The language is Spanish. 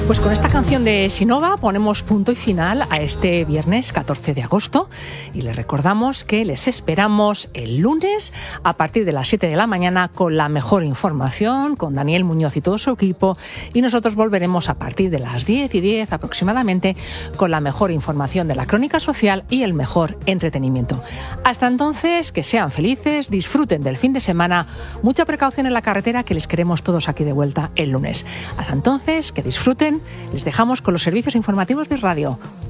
Pues con esta canción de Sinova ponemos punto y final a este viernes 14 de agosto y les recordamos que les esperamos el lunes a partir de las 7 de la mañana con la mejor información, con Daniel Muñoz y todo su equipo, y nosotros volveremos a partir de las 10:10 aproximadamente con la mejor información de la crónica social y el mejor entretenimiento. Hasta entonces, que sean felices, disfruten del fin de semana, mucha precaución en la carretera, que les queremos todos aquí de vuelta el lunes. Hasta entonces, que disfruten. Les dejamos con los servicios informativos de radio.